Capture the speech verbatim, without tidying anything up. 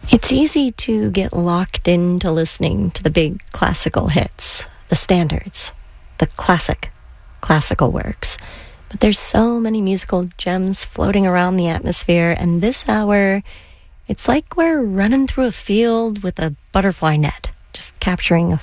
It's easy to get locked into listening to the big classical hits, the standards, the classic, classical works. But there's so many musical gems floating around the atmosphere, and this hour, it's like we're running through a field with a butterfly net, just capturing a